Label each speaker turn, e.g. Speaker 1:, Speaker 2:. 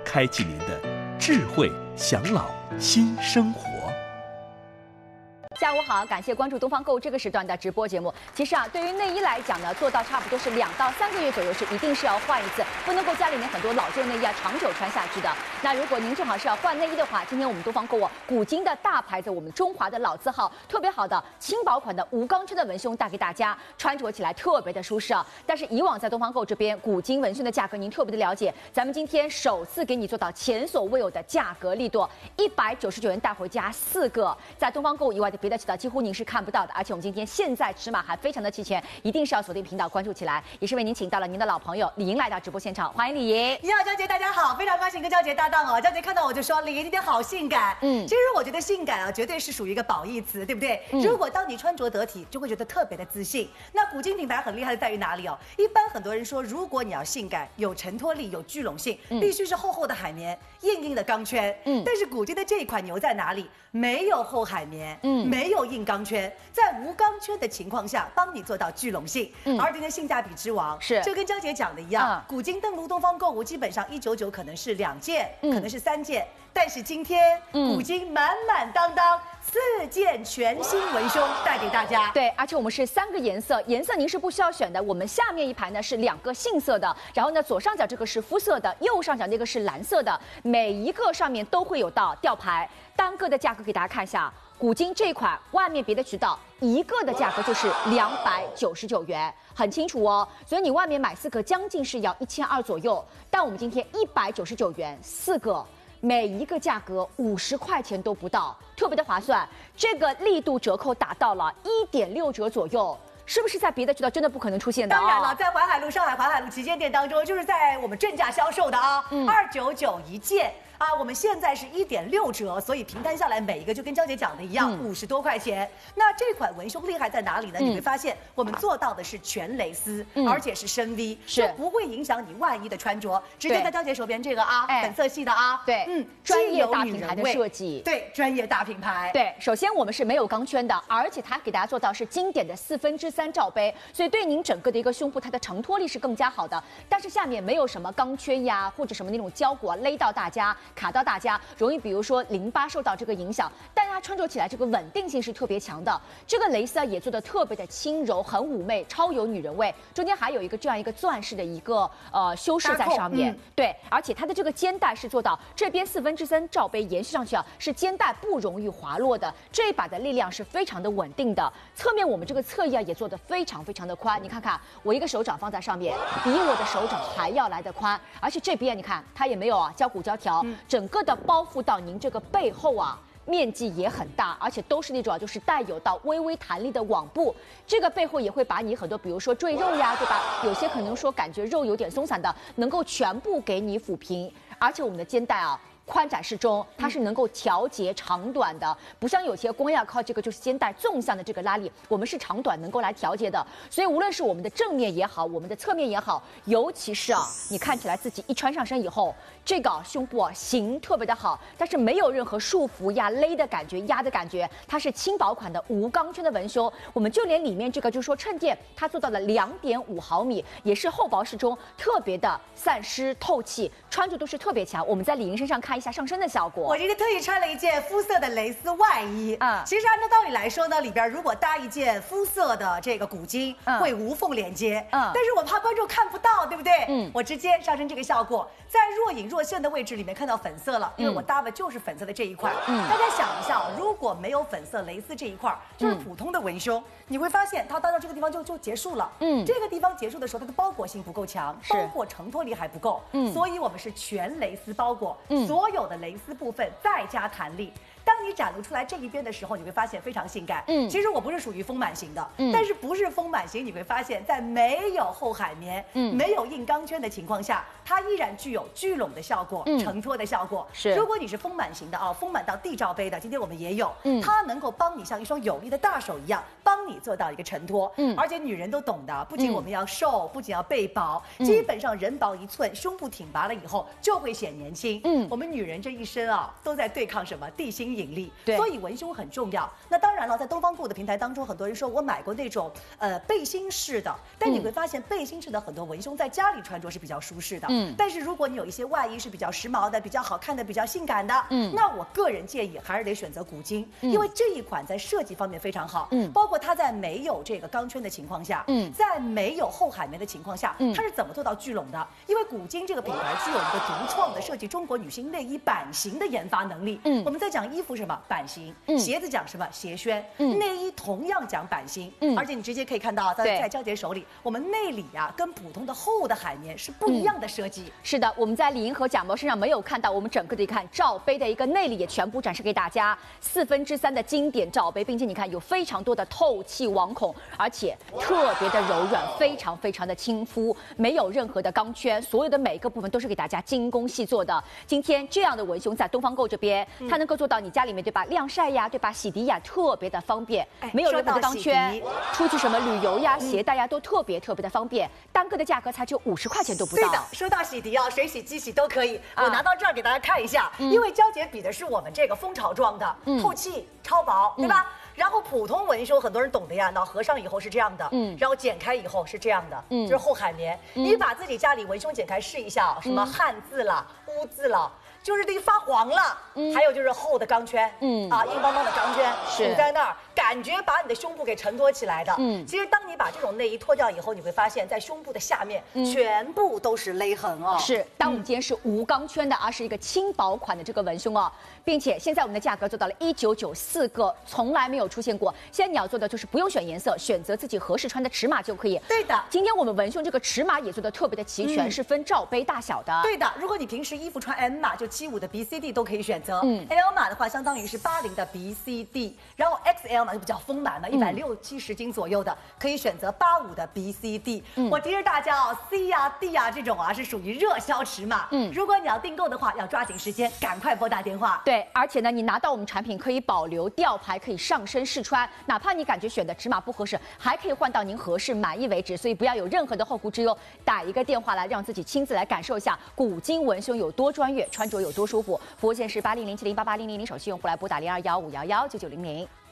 Speaker 1: 开启您的智慧享老新生活。
Speaker 2: 下午好，感谢关注东方购物这个时段的直播节目。其实对于内衣来讲呢，做到差不多是2到3个月左右是一定是要换一次，不能够家里面很多老旧内衣长久穿下去的。那如果您正好是要换内衣的话，今天我们东方购物古今的大牌子，我们中华的老字号，特别好的轻薄款的无钢圈的文胸带给大家，穿着起来特别的舒适啊。但是以往在东方购这边，古今文胸的价格您特别的了解，咱们今天首次给你做到前所未有的价格力度，199元带回家4个，在东方购以外的别的渠道几乎您是看不到的，而且我们今天现在尺码还非常的齐全，一定是要锁定频道关注起来，也是为您请到了您的老朋友李莹来到直播现场，欢迎李莹。
Speaker 3: 你好，娇姐，大家好，非常高兴跟娇姐搭档哦。娇姐看到我就说李莹今天好性感，其实我觉得性感啊，绝对是属于一个褒义词，对不对？如果当你穿着得体，就会觉得特别的自信。那古今品牌很厉害的在于哪里哦？一般很多人说，如果你要性感、有承托力、有聚拢性，必须是厚厚的海绵、硬硬的钢圈。但是古今的这一款牛在哪里？没有厚海绵，没有硬钢圈，在无钢圈的情况下，帮你做到聚拢性，而今天性价比之王
Speaker 2: 是，
Speaker 3: 就跟娇姐讲的一样，古今登陆东方购物基本上199可能是2件，可能是3件，但是今天古今满满当当4件全新文胸带给大家。
Speaker 2: 对，而且我们是3个颜色，颜色您是不需要选的。我们下面一排呢是2个杏色的，然后呢左上角这个是肤色的，右上角那个是蓝色的，每一个上面都会有到吊牌。单个的价格给大家看一下，古今这款外面别的渠道一个的价格就是299元，很清楚哦。所以你外面买4个将近是要1200左右，但我们今天199元4个。每一个价格50块钱都不到，特别的划算。这个力度折扣达到了1.6折左右，是不是在别的渠道真的不可能出现的？
Speaker 3: 当然了，在淮海路上海淮海路旗舰店当中，就是在我们正价销售的啊，299一件。我们现在是1.6折，所以平摊下来每一个就跟娇姐讲的一样，50多块钱。那这款文胸厉害在哪里呢？你会发现我们做到的是全蕾丝，而且是深 V， 就不会影响你外衣的穿着。直接在娇姐手边这个粉色系的
Speaker 2: 对，专业大品牌的设计，
Speaker 3: 对，专业大品牌。
Speaker 2: 对，首先我们是没有钢圈的，而且它给大家做到是经典的3/4罩杯，所以对您整个的一个胸部，它的承托力是更加好的。但是下面没有什么钢圈呀，或者什么那种胶裹勒到大家。卡到大家，容易比如说淋巴受到这个影响，但它穿着起来这个稳定性是特别强的。这个蕾丝也做的特别的轻柔，很妩媚，超有女人味。中间还有一个这样一个钻石的一个修饰在上面，对，而且它的这个肩带是做到这边3/4罩杯延续上去是肩带不容易滑落的，这一把的力量是非常的稳定的。侧面我们这个侧翼也做的非常非常的宽，你看看我一个手掌放在上面，比我的手掌还要来得宽，而且这边你看它也没有胶骨胶条，整个的包覆到您这个背后面积也很大，而且都是那种就是带有到微微弹力的网布，这个背后也会把你很多比如说赘肉呀，对吧？有些可能说感觉肉有点松散的，能够全部给你抚平，而且我们的肩带宽窄适中，它是能够调节长短的，不像有些光要靠这个就是肩带纵向的这个拉力，我们是长短能够来调节的。所以无论是我们的正面也好，我们的侧面也好，尤其是你看起来自己一穿上身以后，这个胸部型特别的好，但是没有任何束缚呀、勒的感觉、压的感觉，它是轻薄款的无钢圈的文胸。我们就连里面这个就是说衬垫，它做到了2.5毫米，也是厚薄适中，特别的散湿透气，穿着都是特别强。我们在李莹身上看一下上身的效果。
Speaker 3: 我今天特意穿了一件肤色的蕾丝外衣其实按照道理来说呢，里边如果搭一件肤色的这个古今，会无缝连接但是我怕观众看不到，对不对我直接上身这个效果，在若隐若现的位置里面看到粉色了，因为我搭的就是粉色的这一块大家想一下如果没有粉色蕾丝这一块就是普通的文胸你会发现它搭到这个地方就结束了这个地方结束的时候它的包裹性不够强，包裹承托力还不够所以我们是全蕾丝包裹所有的蕾丝部分再加弹力，当你展露出来这一边的时候，你会发现非常性感。其实我不是属于丰满型的，但是不是丰满型，你会发现在没有厚海绵、没有硬钢圈的情况下，它依然具有聚拢的效果、承托的效果。
Speaker 2: 是，
Speaker 3: 如果你是丰满型的丰满到地罩杯的，今天我们也有，它能够帮你像一双有力的大手一样，帮你做到一个承托。而且女人都懂的，不仅我们要瘦，不仅要背薄，基本上人薄1寸，胸部挺拔了以后就会显年轻。我们女人这一生都在对抗什么地心引力，
Speaker 2: 对，
Speaker 3: 所以文胸很重要。那当然了，在东方购物的平台当中，很多人说我买过那种背心式的，但你会发现背心式的很多文胸在家里穿着是比较舒适的，但是如果你有一些外衣是比较时髦的、比较好看的、比较性感的，那我个人建议还是得选择古今，因为这一款在设计方面非常好，包括它在没有这个钢圈的情况下，在没有后海绵的情况下，它是怎么做到聚拢的？因为古今这个品牌具有一个独创的设计中国女性内衣版型的研发能力。我们在讲衣服什么版型，鞋子讲什么鞋楦，内衣同样讲版型，而且你直接可以看到在娇姐手里，我们内里啊跟普通的厚的海绵是不一样的设计。
Speaker 2: 是的，我们在李银河假模身上没有看到，我们整个的一看罩杯的一个内里也全部展示给大家，3/4的经典罩杯，并且你看有非常多的透气网孔，而且特别的柔软，非常非常的亲肤，没有任何的钢圈，所有的每一个部分都是给大家精工细做的。今天这样的文胸在东方购这边，它能够做到你家里面对吧，晾晒呀，对吧，洗涤呀，特别的方便，没有任何的钢圈，出去什么旅游呀、携带呀都特别的方便，单个的价格才只有50块钱都不到。
Speaker 3: 对的，说到洗涤啊，水洗、机洗都可以。我拿到这儿给大家看一下，因为娇姐比的是我们这个蜂巢状的，透气超薄，对吧？然后普通文胸很多人懂的呀，脑合上以后是这样的，然后剪开以后是这样的，就是厚海绵。你把自己家里文胸剪开试一下，什么汗渍了、污渍了。就是这个发黄了，还有就是厚的钢圈，硬邦邦的钢圈堵在那儿，感觉把你的胸部给承托起来的。其实当你把这种内衣脱掉以后，你会发现在胸部的下面全部都是勒痕哦。
Speaker 2: 是，但我们今天是无钢圈的，而是一个轻薄款的这个文胸哦，并且现在我们的价格做到了1994个，从来没有出现过。现在你要做的就是不用选颜色，选择自己合适穿的尺码就可以。
Speaker 3: 对的，
Speaker 2: 今天我们文胸这个尺码也做的特别的齐全，是分罩杯大小的。
Speaker 3: 对的，如果你平时衣服穿 M 码就75的 BCD 都可以选择，L 码的话相当于是80的 BCD， 然后 XL 码就比较丰满嘛，160、170斤左右的可以选择85的 BCD。我提示大家哦 ，C 呀、D 呀这种啊是属于热销尺码，如果你要订购的话，要抓紧时间，赶快拨打电话。
Speaker 2: 对，而且呢，你拿到我们产品可以保留吊牌，可以上身试穿，哪怕你感觉选的尺码不合适，还可以换到您合适满意为止，所以不要有任何的后顾之忧，打一个电话来，让自己亲自来感受一下古今文胸有多专业，穿着有多舒服。服务线是8007088000，手机用户来拨打0215119900。